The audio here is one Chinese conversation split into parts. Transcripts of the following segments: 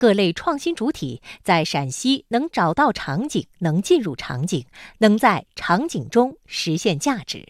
各类创新主体在陕西能找到场景，能进入场景，能在场景中实现价值。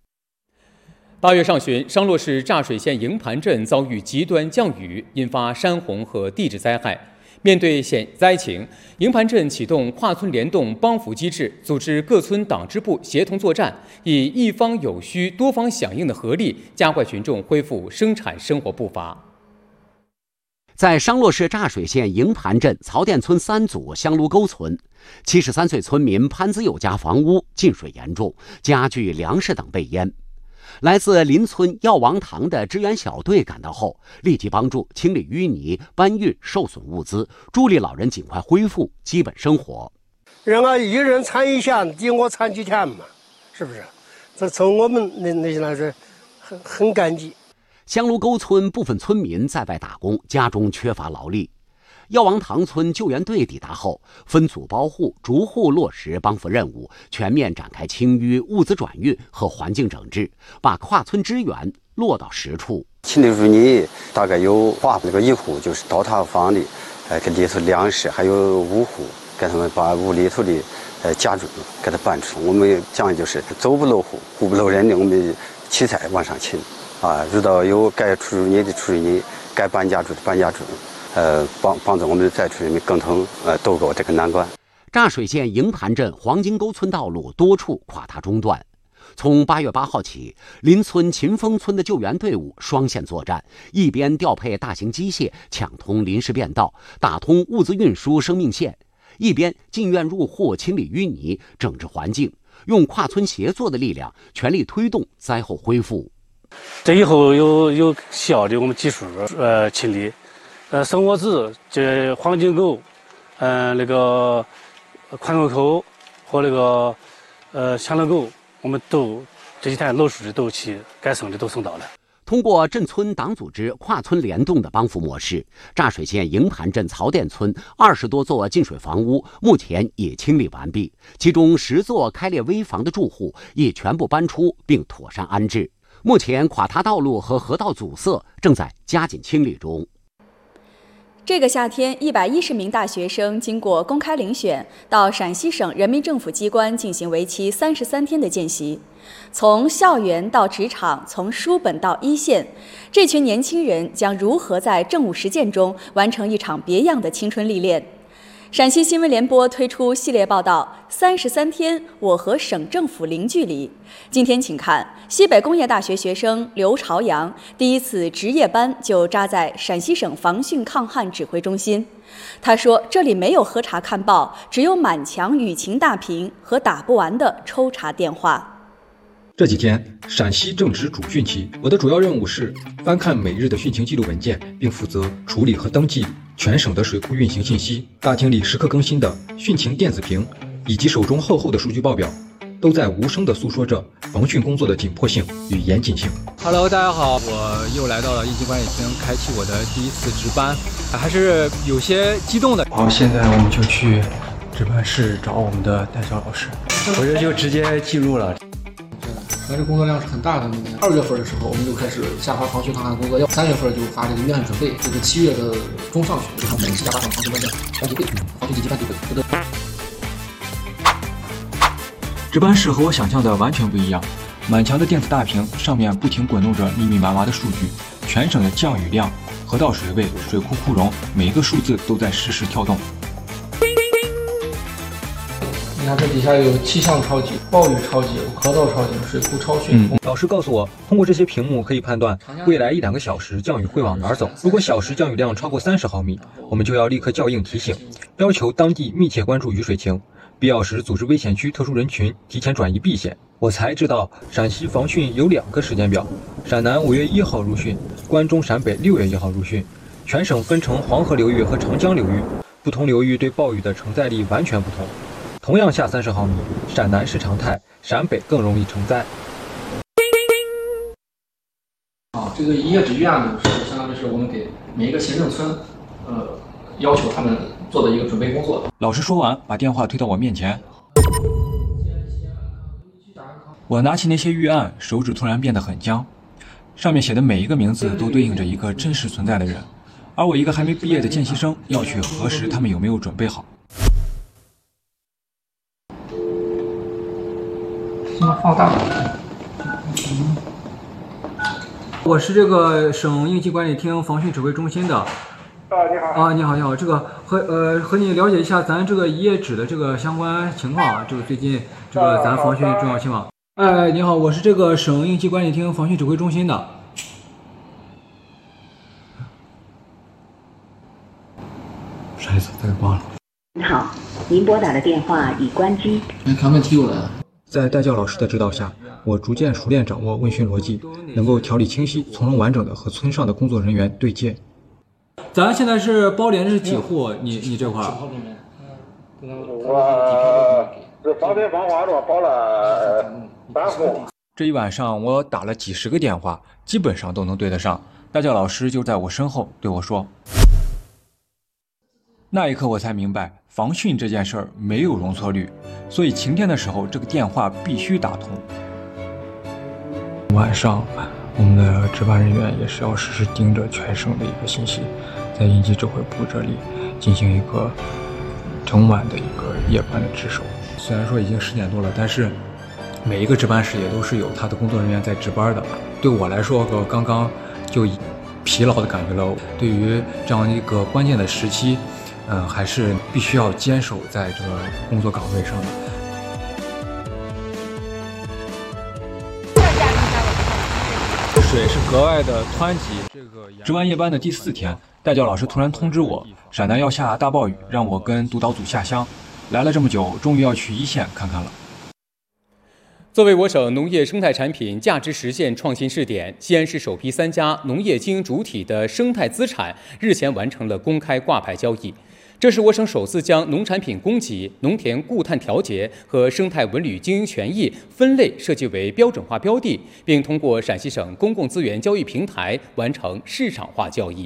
8月上旬，商洛市柞水县营盘镇遭遇极端降雨，引发山洪和地质灾害。面对险灾情，营盘镇启动跨村联动帮扶机制，组织各村党支部协同作战，以一方有需、多方响应的合力，加快群众恢复生产生活步伐。 在商洛市柞水县营盘镇曹店村3组香炉沟村，73岁村民潘子友家房屋进水严重，家具、粮食等被淹。来自邻村药王堂的支援小队赶到后，立即帮助清理淤泥、搬运受损物资，助力老人尽快恢复基本生活。 让俺一人参一线，抵我参几天嘛，是不是？这从我们那些来说，很感激。 香炉沟村部分村民在外打工，家中缺乏劳力。药王堂村救援队抵达后，分组包户，逐户落实帮扶任务，全面展开清淤、物资转运和环境整治，把跨村支援落到实处。 清理淤泥大概有那个1户就是到他房里，给里头粮食，还有5户给他们把屋里头的家具给他搬出。我们讲的就是走不漏户，户不漏人的，我们齐才往上清。遇到有该出淤泥的出淤泥，该搬家具的搬家具。帮助我们的灾区人民共同渡过这个难关。 柞水县营盘镇黄金沟村道路多处垮塌中断。从8月8号起，邻村秦峰村的救援队伍双线作战，一边调配大型机械抢通临时便道，打通物资运输生命线，一边进院入户清理淤泥、整治环境，用跨村协作的力量，全力推动灾后恢复。 这以后有小的我们技术清理。生活子这黄金沟，那个宽沟口和那个香乐沟，我们都这几天漏水的都齐，该送的都送到了。 通过镇村党组织跨村联动的帮扶模式，柞水县营盘镇曹店村20多座进水房屋目前已清理完毕，其中10座开裂危房的住户已全部搬出并妥善安置。目前垮塌道路和河道阻塞正在加紧清理中。 这个夏天，110名大学生经过公开遴选，到陕西省人民政府机关进行为期33天的见习。从校园到职场，从书本到一线，这群年轻人将如何在政务实践中完成一场别样的青春历练？陕西新闻联播推出系列报道《33天，我和省政府零距离》。今天请看西北工业大学学生刘朝阳第一次值夜班就扎在陕西省防汛抗旱指挥中心。他说：“这里没有喝茶看报，只有满墙雨晴大屏和打不完的抽查电话。” 这几天，陕西正值主汛期，我的主要任务是翻看每日的汛情记录文件，并负责处理和登记全省的水库运行信息。大厅里时刻更新的汛情电子屏，以及手中厚厚的数据报表，都在无声地诉说着防汛工作的紧迫性与严谨性。 Hello， 大家好，我又来到了应急管理厅，开启我的第一次值班，还是有些激动的。 好，现在我们就去值班室找我们的代教老师，我这就直接进入了。 这工作量是很大的。2月份的时候，我们就开始下发防汛抗旱工作，要3月份就发这个预案准备，这个7月的中上旬，我们每次下发防汛班的班级会，防汛紧急班级会。 值班室和我想象的完全不一样，满墙的电子大屏上面不停滚动着密密麻麻的数据，全省的降雨量、河道水位、水库库容，每一个数字都在实时跳动。 你看这底下有气象超警、暴雨超警、河道超警、水库超汛。 老师告诉我，通过这些屏幕可以判断未来1-2个小时降雨会往哪儿走。如果小时降雨量超过30毫米，我们就要立刻校应提醒，要求当地密切关注雨水情，必要时组织危险区特殊人群提前转移避险。我才知道陕西防汛有2个时间表，陕南5月1号入汛，关中陕北6月1号入汛。全省分成黄河流域和长江流域，不同流域对暴雨的承载力完全不同。同样下30毫米，陕南是常态，陕北更容易承载。 这个1月止预案呢，是相当于是我们给每一个行政村，要求他们做的一个准备工作。 老师说完，把电话推到我面前。我拿起那些预案，手指突然变得很僵，上面写的每一个名字都对应着一个真实存在的人。 而我一个还没毕业的见习生要去核实他们有没有准备好。 放大。 我是这个省应急管理厅防汛指挥中心的。 你好。 你好。这个和你了解一下咱这个一页纸的这个相关情况，就是最近这个咱防汛重要性嘛。你好，我是这个省应急管理厅防汛指挥中心的。啥意思？再给挂了。 你好，您拨打的电话已关机。 看问题有了。 在代教老师的指导下，我逐渐熟练掌握问询逻辑，能够条理清晰、从容完整的和村上的工作人员对接。咱现在是包连是几户？你这块儿？ 我这方便防滑包了3户。 这一晚上我打了几十个电话，基本上都能对得上。代教老师就在我身后对我说。那一刻我才明白，防汛这件事儿没有容错率，所以晴天的时候这个电话必须打通。晚上我们的值班人员也是要实时盯着全省的一个信息，在应急指挥部这里进行一个整晚的一个夜班的值守。虽然说已经10点多了，但是每一个值班室也都是有他的工作人员在值班的。对我来说，我刚刚就疲劳的感觉了。对于这样一个关键的时期，还是必须要坚守在这个工作岗位上的。水是格外的湍急。值完夜班的第4天，代教老师突然通知我，陕南要下大暴雨，让我跟督导组下乡。来了这么久，终于要去一线看看了。 作为我省农业生态产品价值实现创新试点，西安市首批3家农业经营主体的生态资产日前完成了公开挂牌交易。这是我省首次将农产品供给、农田固碳调节和生态文旅经营权益分类设计为标准化标的，并通过陕西省公共资源交易平台完成市场化交易。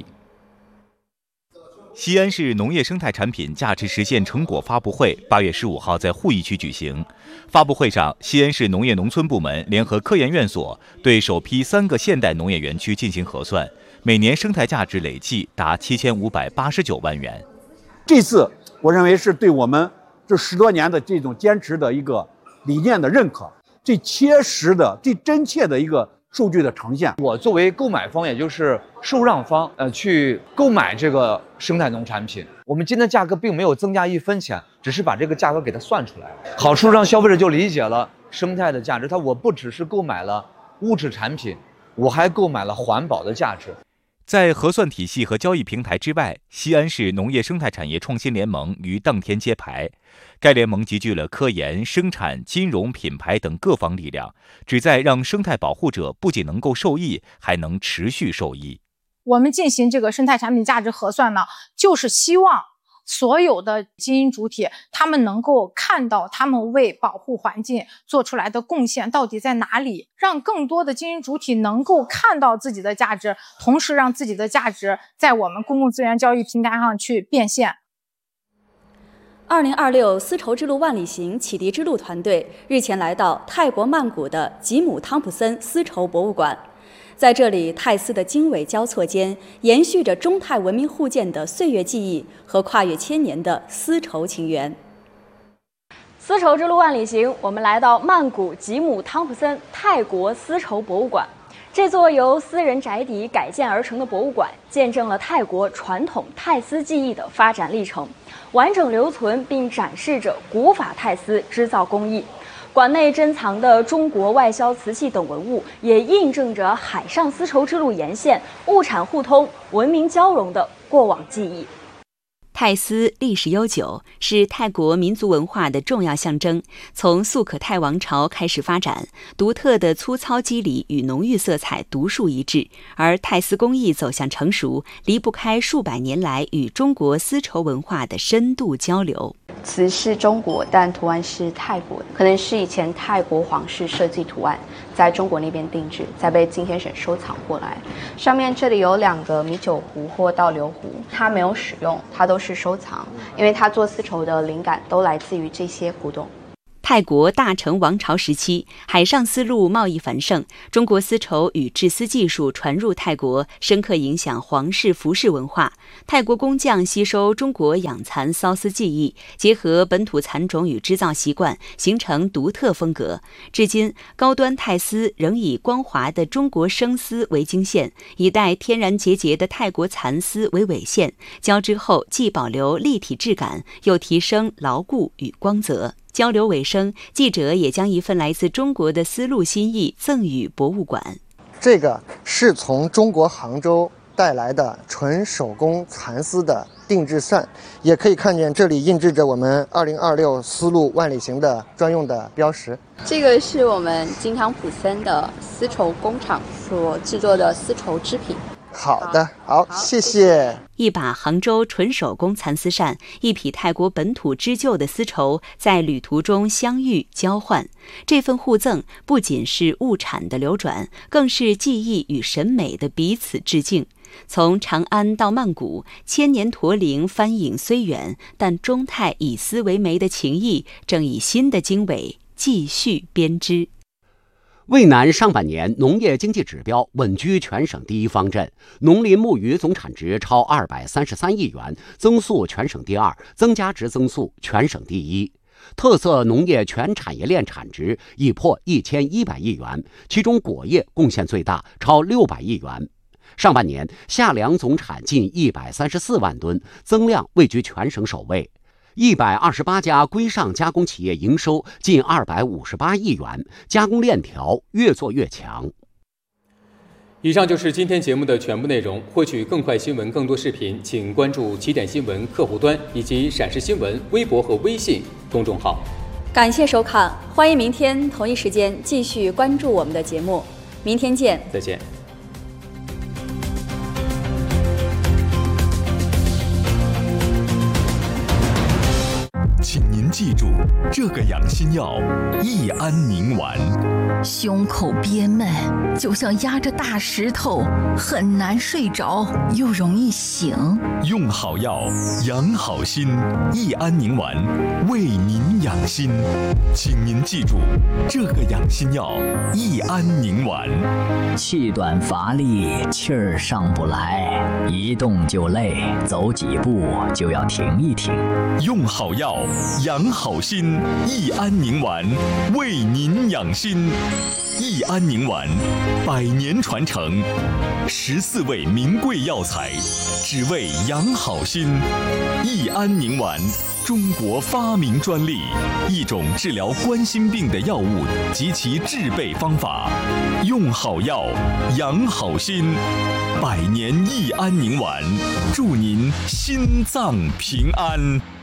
西安市农业生态产品价值实现成果发布会8月15号在鄠邑区举行。发布会上，西安市农业农村部门联合科研院所对首批3个现代农业园区进行核算，每年生态价值累计达7589万元。 这次我认为是对我们这10多年的这种坚持的一个理念的认可，最切实的、最真切的一个数据的呈现。 我作为购买方，也就是受让方，去购买这个生态农产品，我们今天价格并没有增加1分钱，只是把这个价格给它算出来，好处让消费者就理解了生态的价值。我不只是购买了物质产品，我还购买了环保的价值。 在核算体系和交易平台之外，西安市农业生态产业创新联盟于当天揭牌。该联盟集聚了科研、生产、金融、品牌等各方力量，旨在让生态保护者不仅能够受益，还能持续受益。 我们进行这个生态产品价值核算呢，就是希望所有的经营主体，他们能够看到他们为保护环境做出来的贡献到底在哪里，让更多的经营主体能够看到自己的价值，同时让自己的价值在我们公共资源交易平台上去变现。 2026丝绸之路万里行启迪之路团队日前来到泰国曼谷的吉姆汤普森丝绸博物馆。在这里，泰丝的经纬交错间，延续着中泰文明互鉴的岁月记忆和跨越1000年的丝绸情缘。 丝绸之路万里行，我们来到曼谷吉姆汤普森泰国丝绸博物馆。这座由私人宅邸改建而成的博物馆，见证了泰国传统泰丝技艺的发展历程，完整留存并展示着古法泰丝织造工艺。馆内珍藏的中国外销瓷器等文物，也印证着海上丝绸之路沿线物产互通、文明交融的过往记忆。 泰丝历史悠久，是泰国民族文化的重要象征。从素可泰王朝开始发展，独特的粗糙肌理与浓郁色彩独树一帜，而泰丝工艺走向成熟，离不开数百年来与中国丝绸文化的深度交流。 词是中国，但图案是泰国的，可能是以前泰国皇室设计图案，在中国那边定制，再被今天省收藏过来。上面这里有2个米酒壶或倒流壶，它没有使用，它都是收藏，因为它做丝绸的灵感都来自于这些古董。 泰国大成王朝时期，海上丝路贸易繁盛，中国丝绸与制丝技术传入泰国，深刻影响皇室服饰文化。泰国工匠吸收中国养蚕缫丝技艺，结合本土蚕种与织造习惯，形成独特风格。至今，高端泰丝仍以光滑的中国生丝为经线，以带天然节节的泰国蚕丝为尾线，交织后既保留立体质感，又提升牢固与光泽。交流尾声，记者也将一份来自中国的丝路心意赠予博物馆。 这个是从中国杭州带来的纯手工蚕丝的定制扇，也可以看见这里印制着我们2026丝路万里行的专用的标识。 这个是我们金汤普森的丝绸工厂所制作的丝绸织品。 好的，好，谢谢。 一把杭州纯手工蚕丝扇，一匹泰国本土织就的丝绸，在旅途中相遇交换。这份互赠不仅是物产的流转，更是技艺与审美的彼此致敬。从长安到曼谷，千年驼铃帆影虽远，但中泰以丝为媒的情谊正以新的经纬继续编织。 渭南上半年农业经济指标稳居全省第一方阵，农林牧渔总产值超233亿元，增速全省第二，增加值增速全省第一。特色农业全产业链产值已破1100亿元，其中果业贡献最大，超600亿元。上半年夏粮总产近134万吨，增量位居全省首位。128家规上加工企业营收近258亿元，加工链条越做越强。 以上就是今天节目的全部内容。获取更快新闻、更多视频，请关注起点新闻客户端以及陕视新闻微博和微信公众号。 感谢收看，欢迎明天同一时间继续关注我们的节目。明天见， 再见。 请您记住，这个养心药益安宁丸。 胸口憋闷，就像压着大石头，很难睡着，又容易醒。 用好药，养好心，益安宁丸为您养心。请您记住，这个养心药益安宁丸。 气短乏力，气儿上不来，一动就累，走几步就要停一停。 用好药，养好心，益安宁丸为您养心。益安宁丸100年传承，14味名贵药材，只为养好心。益安宁丸，中国发明专利，一种治疗冠心病的药物及其制备方法。用好药，养好心，100年益安宁丸，祝您心脏平安。